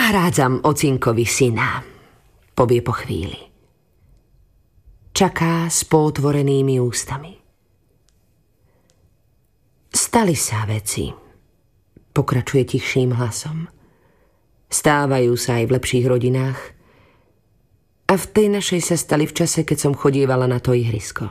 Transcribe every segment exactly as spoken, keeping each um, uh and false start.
Nahrádzam ocinkovi syna, povie po chvíli. Čaká s pootvorenými ústami. Stali sa veci, pokračuje tichším hlasom. Stávajú sa aj v lepších rodinách. A v tej našej sa stali v čase, keď som chodievala na to ihrisko.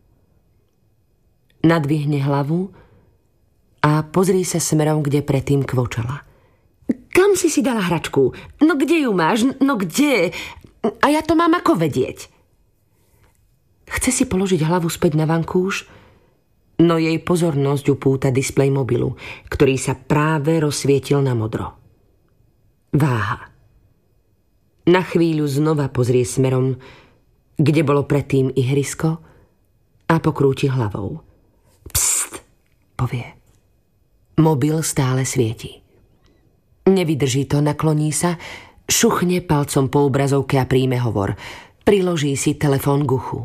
Nadvihne hlavu a pozrie sa smerom, kde predtým kvočala. Kam si si dala hračku? No kde ju máš? No kde? A ja to mám ako vedieť? Chce si položiť hlavu späť na vankúš, no jej pozornosť upúta displej mobilu, ktorý sa práve rozsvietil na modro. Váha. Na chvíľu znova pozrie smerom, kde bolo predtým ihrisko, a pokrúti hlavou. Pst, povie. Mobil stále svieti. Nevydrží to, nakloní sa, šuchne palcom po obrazovke a príjme hovor. Priloží si telefón k uchu.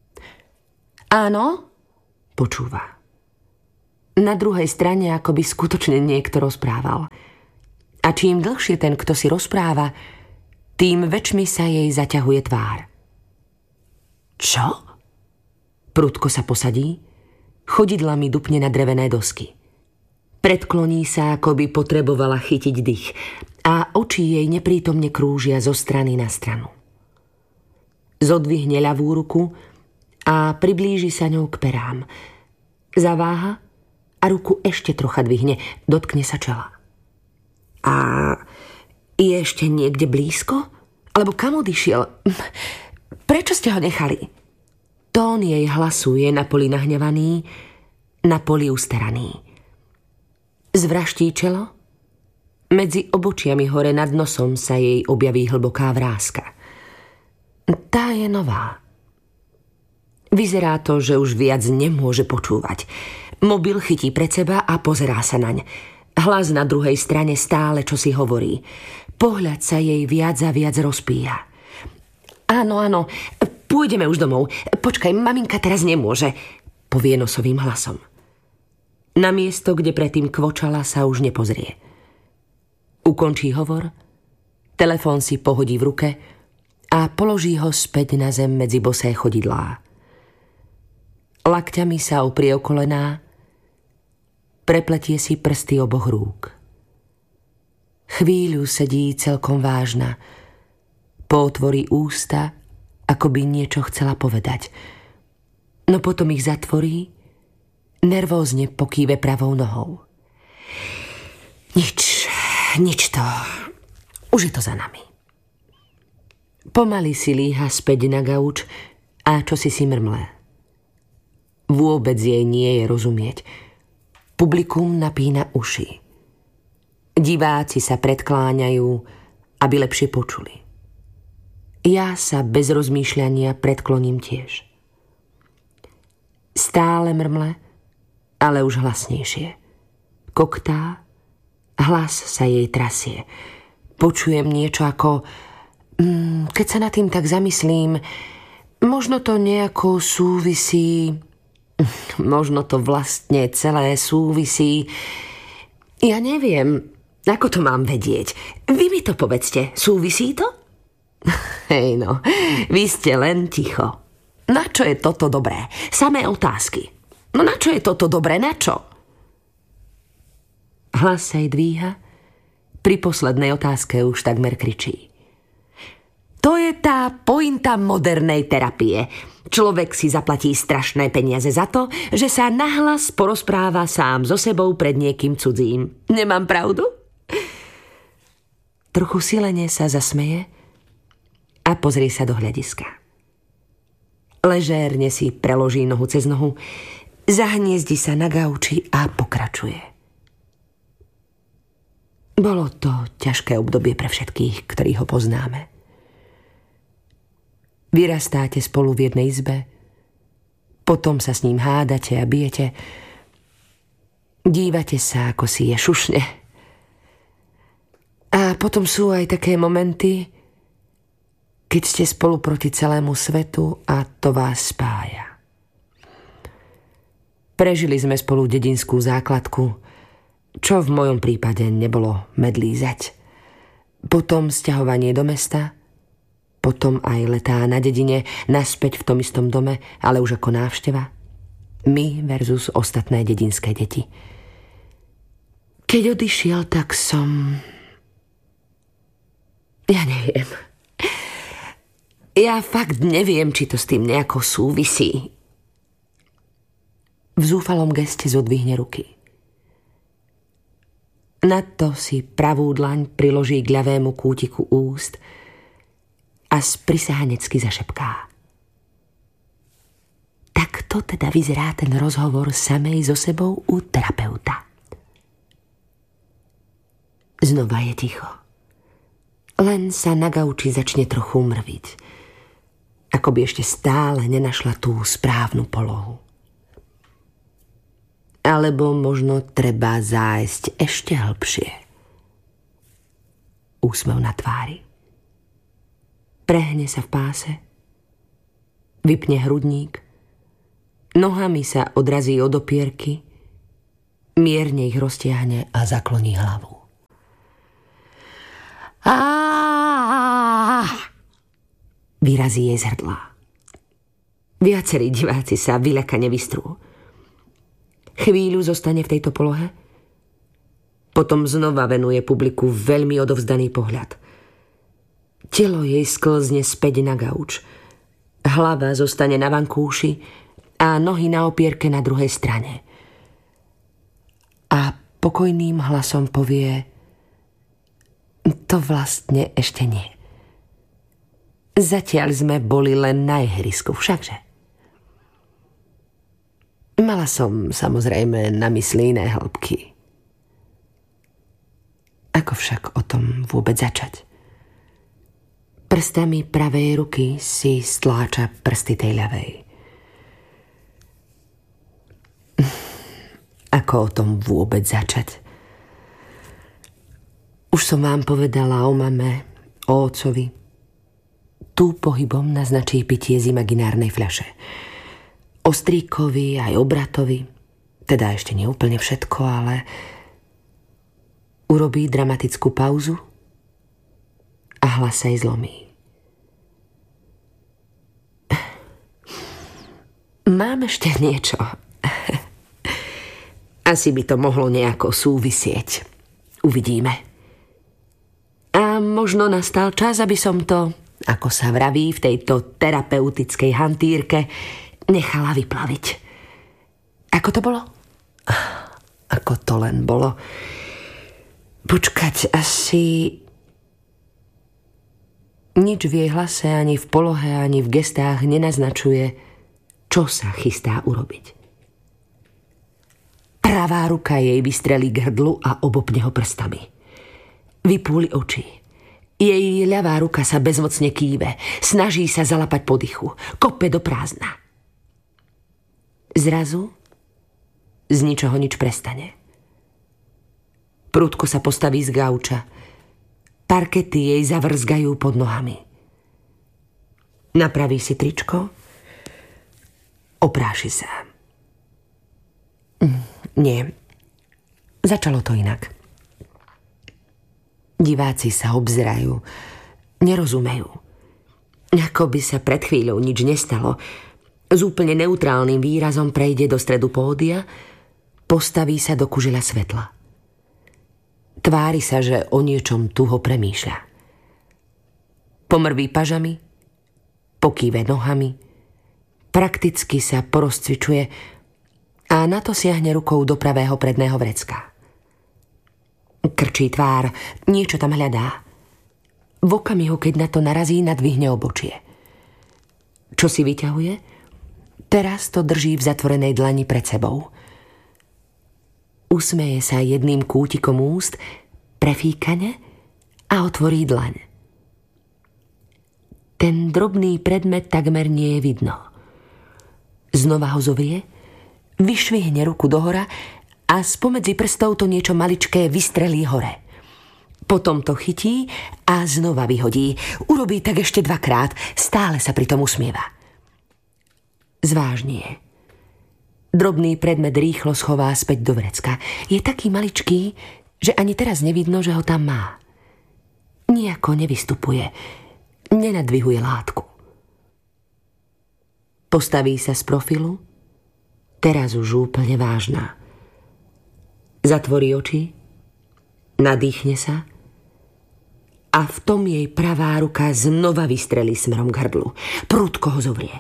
Áno? Počúva. Na druhej strane ako by skutočne niekto rozprával. A čím dlhšie ten, kto si rozpráva, tým väčšmi sa jej zaťahuje tvár. Čo? Prudko sa posadí, chodidlami dupne na drevené dosky. Predkloní sa, ako by potrebovala chytiť dých, a oči jej neprítomne krúžia zo strany na stranu. Zodvihne ľavú ruku a priblíži sa ňou k perám. Zaváha a ruku ešte trocha dvihne, dotkne sa čela. A je ešte niekde blízko? Alebo kam odišiel? Prečo ste ho nechali? Tón jej hlasu je na poli nahnevaný, na poli ustaraný. Zvraští čelo? Medzi obočiami hore nad nosom sa jej objaví hlboká vráska. Tá je nová. Vyzerá to, že už viac nemôže počúvať. Mobil chytí pred seba a pozerá sa naň. Hlas na druhej strane stále čo si hovorí. Pohľad sa jej viac a viac rozpíja. Áno, áno, pôjdeme už domov. Počkaj, maminka teraz nemôže, povie nosovým hlasom. Na miesto, kde predtým kvočala, sa už nepozrie. Ukončí hovor, telefón si pohodí v ruke a položí ho späť na zem medzi bosé chodidlá. Lakťami sa oprie o kolená, prepletie si prsty oboch rúk. Chvíľu sedí celkom vážna, pootvorí ústa, ako by niečo chcela povedať. No potom ich zatvorí, nervózne pokýve pravou nohou. Nič, nič to, už je to za nami. Pomaly si líha späť na gauč a čo si si mrmlé. Vôbec jej nie je rozumieť. Publikum napína uši. Diváci sa predkláňajú, aby lepšie počuli. Ja sa bez rozmýšľania predkloním tiež. Stále mrmle, ale už hlasnejšie. Koktá, hlas sa jej trasie. Počujem niečo ako... Mm, keď sa nad tým tak zamyslím, možno to nejako súvisí... Možno to vlastne celé súvisí... Ja neviem, ako to mám vedieť. Vy mi to povedzte, súvisí to? Hej no, vy ste len ticho. Na čo je toto dobré? Samé otázky. No na čo je toto dobré, na čo? Hlas sa jej dvíha, pri poslednej otázke už takmer kričí. To je tá pointa modernej terapie. Človek si zaplatí strašné peniaze za to, že sa nahlas porozpráva sám so sebou pred niekým cudzím. Nemám pravdu? Trochu silene sa zasmeje a pozrie sa do hľadiska. Ležérne si preloží nohu cez nohu, zahniezdi sa na gauči a pokračuje. Bolo to ťažké obdobie pre všetkých, ktorí ho poznáme. Vyrastáte spolu v jednej izbe, potom sa s ním hádate a bijete, dívate sa, ako si je šušne. A potom sú aj také momenty, keď ste spolu proti celému svetu a to vás spája. Prežili sme spolu dedinskú základku, čo v mojom prípade nebolo medlízať. Potom sťahovanie do mesta, potom aj letá na dedine, naspäť v tom istom dome, ale už ako návšteva. My versus ostatné dedinské deti. Keď odišiel, tak som... Ja neviem. Ja fakt neviem, či to s tým nejako súvisí. V zúfalom geste zodvihne ruky. Na to si pravú dlaň priloží k ľavému kútiku úst a sprisahanecky zašepká. Takto teda vyzerá ten rozhovor samej so sebou u terapeuta. Znova je ticho. Len sa na gauči začne trochu mrviť. Ako by ešte stále nenašla tú správnu polohu. Alebo možno treba zájsť ešte hlbšie. Úsmev na tvári. Prehne sa v páse. Vypne hrudník. Nohami sa odrazí od opierky. Mierne ich roztiahne a zakloní hlavu. Aaaaaaah! Vyrazí jej z hrdla. Viacerí diváci sa vyľakane vystrú. Chvíľu zostane v tejto polohe, potom znova venuje publiku veľmi odovzdaný pohľad. Telo jej sklzne späť na gauč. Hlava zostane na vankúši a nohy na opierke na druhej strane. A pokojným hlasom povie: to vlastne ešte nie. Zatiaľ sme boli len na ihrisku, všakže. Mala som samozrejme na mysli iné hĺbky. Ako však o tom vôbec začať? Prstami pravej ruky si stláča prsty tej ľavej. Ako o tom vôbec začať? Už som vám povedala o mame, o otcovi. Tu pohybom naznačí pitie z imaginárnej fľaše. O strýkovi aj o bratovi. Teda ešte nie úplne všetko, ale urobí dramatickú pauzu a hlas sa jej zlomí. Mám ešte niečo. Asi by to mohlo nejako súvisieť. Uvidíme. A možno nastal čas, aby som to, ako sa vraví v tejto terapeutickej hantírke, nechala vyplaviť. Ako to bolo? Ako to len bolo? Počkať, asi... Nič v jej hlase, ani v polohe, ani v gestách nenaznačuje, čo sa chystá urobiť. Pravá ruka jej vystrelí k hrdlu a obopne ho prstami. Vypúli oči. Jej ľavá ruka sa bezmocne kýve, snaží sa zalapať po dychu, kope do prázdna. Zrazu z ničoho nič prestane. Prudko sa postaví z gauča. Parkety jej zavrzgajú pod nohami. Napraví si tričko, opráši sa. Nie, začalo to inak. Diváci sa obzerajú, nerozumejú. Ako by sa pred chvíľou nič nestalo. S úplne neutrálnym výrazom prejde do stredu pódia, postaví sa do kužeľa svetla. Tvári sa, že o niečom tuho premýšľa. Pomrví pažami, pokýve nohami, prakticky sa porozcvičuje a na to siahne rukou do pravého predného vrecka. Krčí tvár, niečo tam hľadá. V okamihu, keď na to narazí, nadvihne obočie. Čo si vyťahuje? Teraz to drží v zatvorenej dlani pred sebou. Usmeje sa jedným kútikom úst, prefíkane a otvorí dlaň. Ten drobný predmet takmer nie je vidno. Znova ho zovrie, vyšvihne ruku dohora a spomedzi prstov to niečo maličké vystrelí hore. Potom to chytí a znova vyhodí. Urobí tak ešte dvakrát, stále sa pritom usmieva. Zvážnie. Drobný predmet rýchlo schová späť do vrecka. Je taký maličký, že ani teraz nevidno, že ho tam má. Nie ľahko nevystupuje, nenadvihuje látku. Postaví sa z profilu, teraz už úplne vážna. Zatvorí oči, nadýchne sa a v tom jej pravá ruka znova vystrelí smerom k hrdlu. Prudko ho zovrie.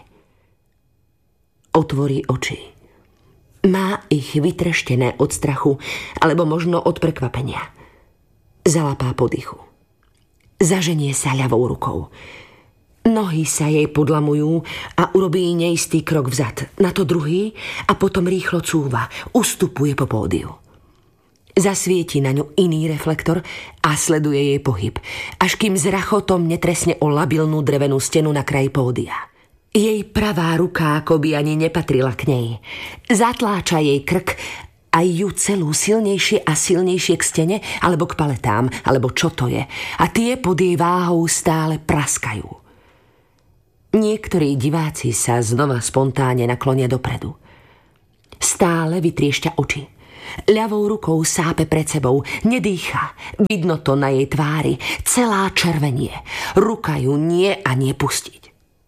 Otvorí oči. Má ich vytreštené od strachu, alebo možno od prekvapenia. Zalapá po dychu. Zaženie sa ľavou rukou. Nohy sa jej podlamujú a urobí neistý krok vzad, na to druhý a potom rýchlo cúva, ustupuje po pódiu. Zasvieti na ňu iný reflektor a sleduje jej pohyb, až kým s rachotom netresne o labilnú drevenú stenu na kraji pódia. Jej pravá ruka akoby ani nepatrila k nej. Zatláča jej krk a ju celú silnejšie a silnejšie k stene alebo k paletám, alebo čo to je. A tie pod jej váhou stále praskajú. Niektorí diváci sa znova spontánne naklonia dopredu. Stále vytriešťa oči. Ľavou rukou sápe pred sebou, nedýcha. Vidno to na jej tvári, celá červenie. Ruka ju nie a nie pustiť.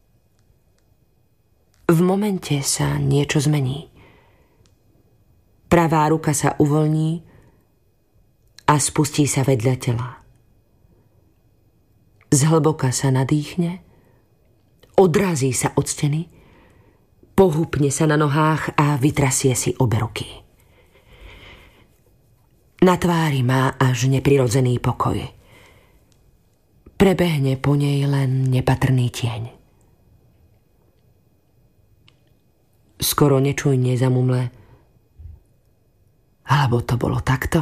V momente sa niečo zmení. Pravá ruka sa uvoľní a spustí sa vedľa tela. Zhlboka sa nadýchne, odrazí sa od steny, pohupne sa na nohách a vytrasie si obe ruky. Na tvári má až neprirodzený pokoj. Prebehne po nej len nepatrný tieň. Skoro nečujne zamumle. Alebo to bolo takto?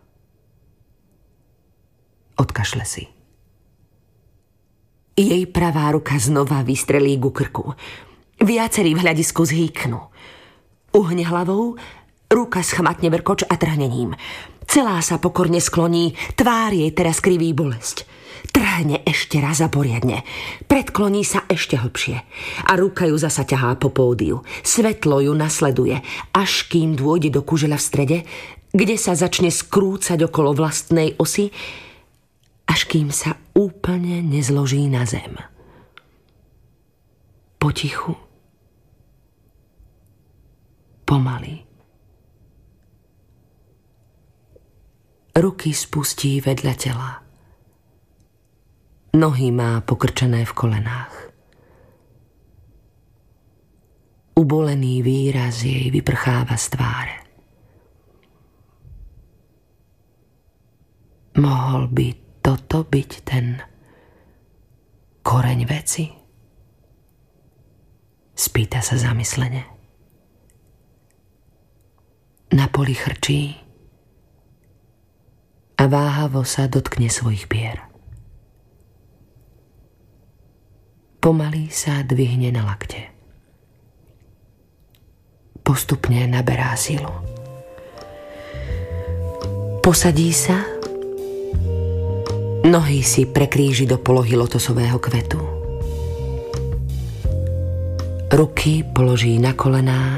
Odkašle si. Jej pravá ruka znova vystrelí ku krku. Viacerí v hľadisku zhýknú. Uhne hlavou, ruka schmatne vrkoč a trhnením. Celá sa pokorne skloní, tvár jej teraz kriví bolesť. Trhne ešte raz a poriadne. Predkloní sa ešte hlbšie. A ruka ju zasa ťahá po pódiu. Svetlo ju nasleduje, až kým dôjde do kužeľa v strede, kde sa začne skrúcať okolo vlastnej osy, až kým sa úplne nezloží na zem. Potichu. Pomaly. Ruky spustí vedľa tela. Nohy má pokrčené v kolenách. Ubolený výraz jej vyprcháva z tváre. Mohol by toto byť ten koreň veci? Spýta sa zamyslene. Na poli chrčí a váhavo sa dotkne svojich pier. Pomaly sa dvihne na lakte. Postupne naberá silu. Posadí sa, nohy si prekríži do polohy lotosového kvetu. Ruky položí na kolená,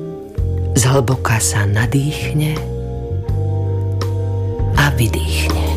zhlboka sa nadýchne a vydýchne.